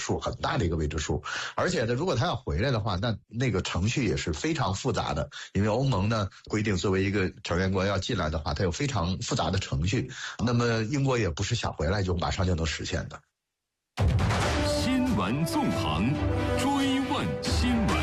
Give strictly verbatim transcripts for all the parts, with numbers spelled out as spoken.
数，很大的一个未知数。而且呢，如果他要回来的话，那那个程序也是非常复杂的，因为欧盟呢规定作为一个成员国要进来的话，它有非常复杂的程序。那么英国也不是想回来就马上就能实现的。 新闻纵横，追问新闻。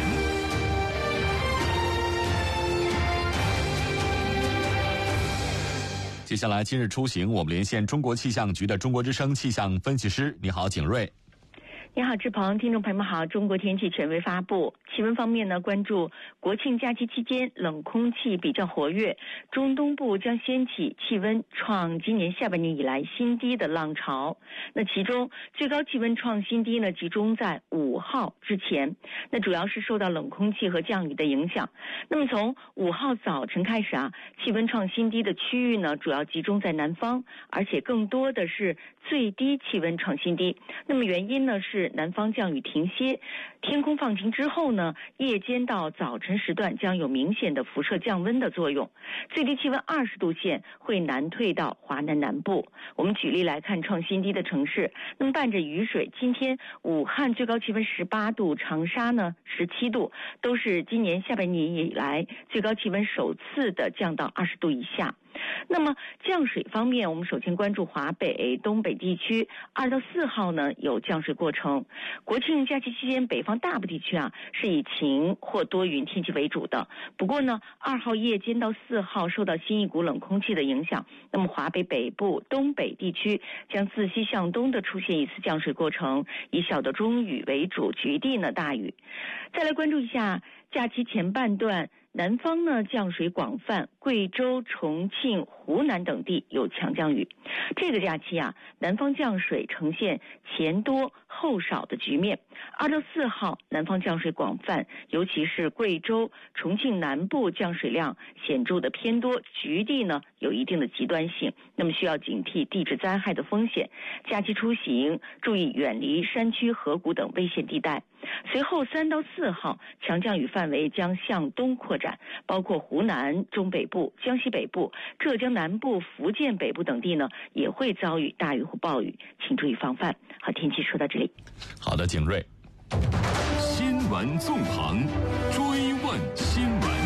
接下来今日出行，我们连线中国气象局的中国之声气象分析师。你好，景睿。 你好，志鹏，听众朋友们好。中国天气权威发布，气温方面呢，关注国庆假期期间冷空气比较活跃，中东部将掀起气温创今年下半年以来新低的浪潮。那其中最高气温创新低呢，集中在五号之前，那主要是受到冷空气和降雨的影响。那么从五号早晨开始啊，气温创新低的区域呢，主要集中在南方，而且更多的是最低气温创新低。那么原因呢是南方降雨停歇，天空放晴之后呢，夜间到早晨时段将有明显的辐射降温的作用，最低气温二十度线会南退到华南南部。我们举例来看创新低的城市，那么伴着雨水，今天武汉最高气温十八度，长沙呢十七度，都是今年下半年以来最高气温首次的降到二十度以下。那么降水方面，我们首先关注华北、东北地区，二到四号呢有降水过程。国庆假期期间，北方大部地区啊是以晴或多云天气为主的。不过呢，二号夜间到四号受到新一股冷空气的影响，那么华北北部、东北地区将自西向东的出现一次降水过程，以小到中雨为主，局地呢大雨。再来关注一下假期前半段。南方呢降水广泛，贵州、重庆、湖南等地有强降雨。这个假期啊，南方降水呈现前多后少的局面。二到四号，南方降水广泛，尤其是贵州、重庆南部降水量显著的偏多，局地呢有一定的极端性，那么需要警惕地质灾害的风险。假期出行注意远离山区、河谷等危险地带。随后三到四号，强降雨范围将向东扩展，包括湖南中北部、江西北部、浙江南部、福建北部等地呢，也会遭遇大雨或暴雨，请注意防范。好，天气说到这里。 好的，景睿。新闻纵横，追问新闻。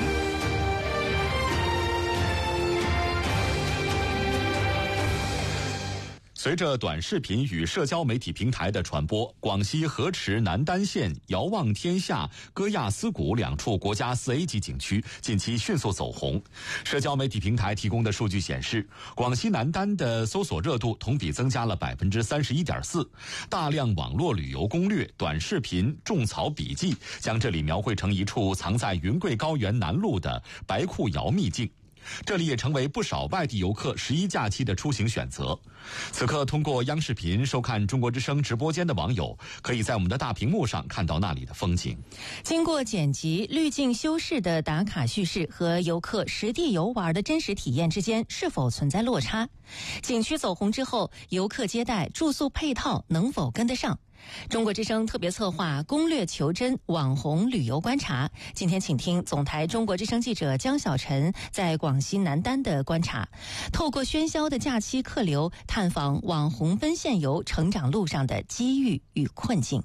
随着短视频与社交媒体平台的传播，广西河池南丹县遥望天下、戈亚斯谷两处国家 四 A 级景区近期迅速走红。社交媒体平台提供的数据显示，广西南丹的搜索热度同比增加了 百分之三十一点四， 大量网络旅游攻略、短视频、种草笔记将这里描绘成一处藏在云贵高原南麓的白库窑秘境。这里也成为不少外地游客十一假期的出行选择。此刻通过央视频收看中国之声直播间的网友，可以在我们的大屏幕上看到那里的风景。 经过剪辑、滤镜修饰的打卡叙事和游客实地游玩的真实体验之间是否存在落差？景区走红之后，游客接待、住宿配套能否跟得上？中国之声特别策划攻略求真网红旅游观察，今天请听总台中国之声记者江小晨在广西南丹的观察，透过喧嚣的假期客流，探访网红奔现游成长路上的机遇与困境。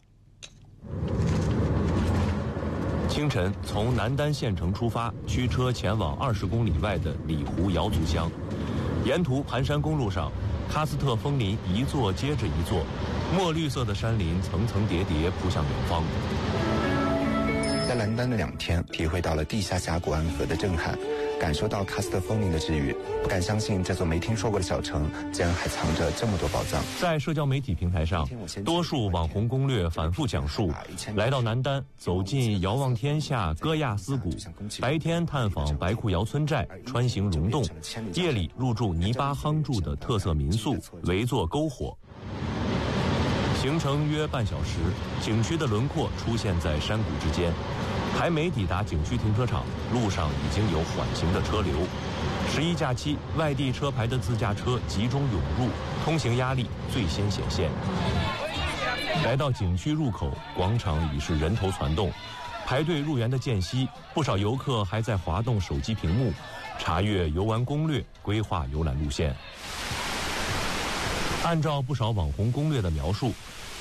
清晨从南丹县城出发，驱车前往二十公里外的里湖瑶族乡，沿途盘山公路上，喀斯特枫林一座接着一座，墨绿色的山林层层叠叠扑向远方。 在南丹的两天，体会到了地下峡谷安河的震撼，感受到喀斯特枫林的治愈，不敢相信这座没听说过的小城竟然还藏着这么多宝藏。 在社交媒体平台上，多数网红攻略反复讲述来到南丹，走进遥望天下戈亚斯谷，白天探访白库窑村寨，穿行溶洞，夜里入住泥巴夯筑的特色民宿，围坐篝火。行程约半小时，景区的轮廓出现在山谷之间，还没抵达景区停车场，路上已经有缓行的车流。十一假期，外地车牌的自驾车集中涌入，通行压力最先显现。来到景区入口，广场已是人头攒动，排队入园的间隙，不少游客还在滑动手机屏幕，查阅游玩攻略，规划游览路线。按照不少网红攻略的描述，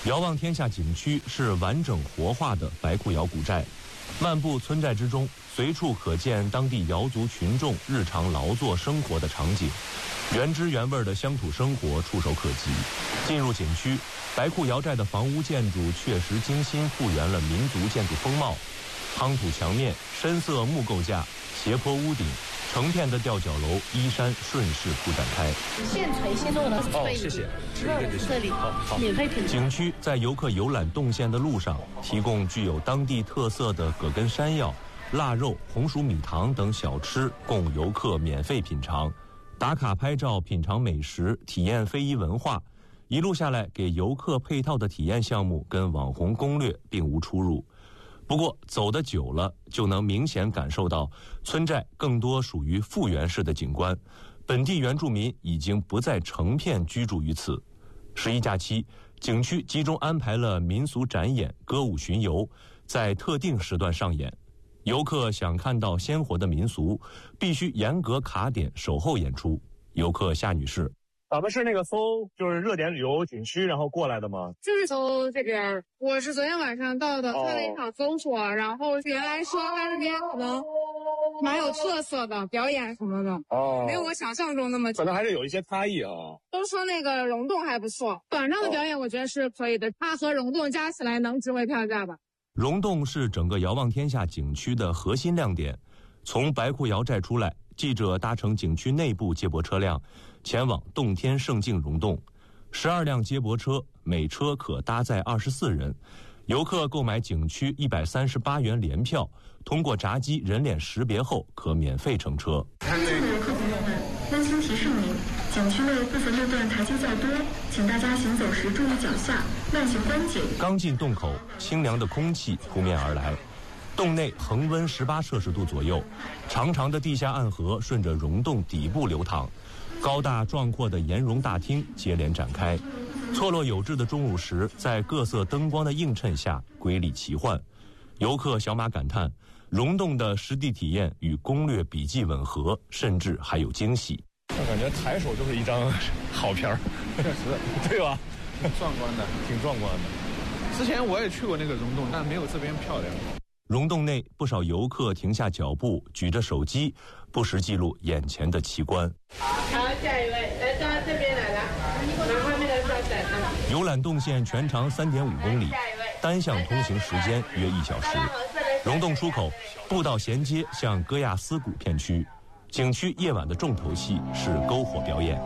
遥望天下景区是完整活化的白库瑶古寨，漫步村寨之中，随处可见当地瑶族群众日常劳作生活的场景，原汁原味的乡土生活触手可及。进入景区，白库瑶寨的房屋建筑确实精心复原了民族建筑风貌，夯土墙面、深色木构架、斜坡屋顶，成片的吊脚楼依山顺势铺展开。 现锤现做的， 哦，谢谢，吃一个就行。 这里好，好。 免费品尝。 景区在游客游览动线的路上，提供具有当地特色的葛根山药、腊肉、红薯米糖等小吃，供游客免费品尝。打卡拍照、品尝美食、体验非遗文化，一路下来给游客配套的体验项目跟网红攻略并无出入。不过走得久了，就能明显感受到村寨更多属于复原式的景观，本地原住民已经不再成片居住于此。十一假期，景区集中安排了民俗展演、歌舞巡游，在特定时段上演。游客想看到鲜活的民俗，必须严格卡点守候演出。游客夏女士， 咱们是那个搜就是热点旅游景区然后过来的吗？ 就是搜这边，我是昨天晚上到的， 哦、 看了一场搜索，然后原来说他那边可能蛮有特色的表演什么的，哦，没有我想象中那么， 可能还是有一些差异啊。 都说那个溶洞还不错，晚上的表演我觉得是可以的，它和溶洞加起来能值回票价吧。 溶洞是整个遥望天下景区的核心亮点。从白库瑶寨出来，记者搭乘景区内部接驳车辆，前往洞天胜境溶洞。十二辆接驳车，每车可搭载二十四人。游客购买景区一百三十八元联票，通过闸机人脸识别后，可免费乘车。 尊敬的游客朋友们，温馨提示您，景区内部分路段台阶较多，请大家行走时注意脚下，慢行关节。 刚进洞口，清凉的空气扑面而来。洞内恒温十八摄氏度左右，长长的地下暗河顺着溶洞底部流淌，高大壮阔的岩溶大厅接连展开。错落有致的钟乳石在各色灯光的映衬下瑰丽奇幻。游客小马感叹，溶洞的实地体验与攻略笔记吻合，甚至还有惊喜。 我感觉抬手就是一张好片儿，确实，对吧？ 挺壮观的， 挺壮观的。 之前我也去过那个溶洞，但没有这边漂亮。 溶洞内不少游客停下脚步，举着手机，不时记录眼前的奇观。 好，下一位，来到这边来了，然后那个稍等。 游览动线全长三点五公里，单向通行时间约一小时。溶洞出口，步道衔接向戈亚斯谷片区。景区夜晚的重头戏是篝火表演。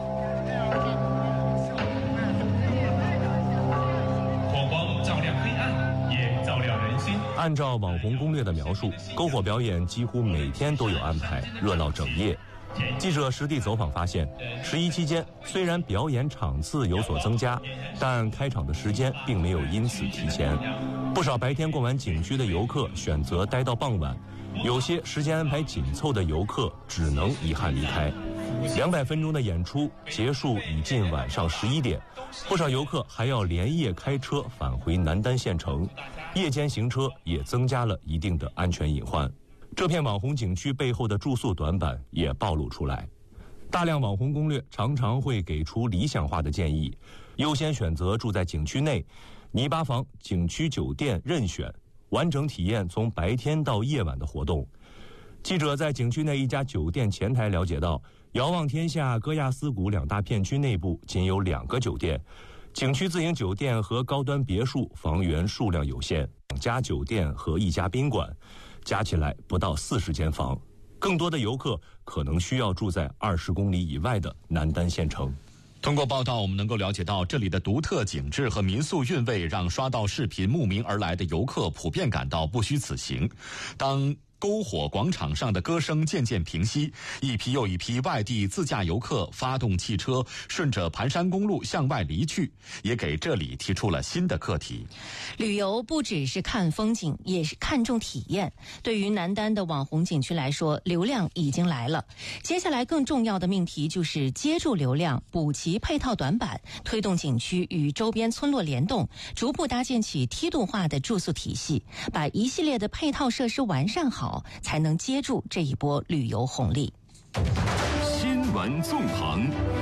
火光照亮黑暗，也照亮人心。 按照网红攻略的描述，篝火表演几乎每天都有安排，热闹整夜。记者实地走访发现，十一期间虽然表演场次有所增加，但开场的时间并没有因此提前。不少白天逛完景区的游客选择待到傍晚，有些时间安排紧凑的游客只能遗憾离开。两百分钟的演出结束已近晚上十一点，不少游客还要连夜开车返回南丹县城，夜间行车也增加了一定的安全隐患。这片网红景区背后的住宿短板也暴露出来。大量网红攻略常常会给出理想化的建议，优先选择住在景区内，泥巴房、景区酒店任选，完整体验从白天到夜晚的活动。记者在景区内一家酒店前台了解到，遥望天下、戈亚斯谷两大片区内部仅有两个酒店，景区自营酒店和高端别墅房源数量有限，两家酒店和一家宾馆加起来不到四十间房，更多的游客可能需要住在二十公里以外的南丹县城。 通过报道，我们能够了解到，这里的独特景致和民宿韵味让刷到视频慕名而来的游客普遍感到不虚此行。当篝火广场上的歌声渐渐平息，一批又一批外地自驾游客发动汽车顺着盘山公路向外离去，也给这里提出了新的课题。 旅游不只是看风景，也是看重体验。对于南丹的网红景区来说，流量已经来了，接下来更重要的命题就是接住流量，补齐配套短板，推动景区与周边村落联动，逐步搭建起梯度化的住宿体系，把一系列的配套设施完善好，才能接住这一波旅游红利。 新闻纵横。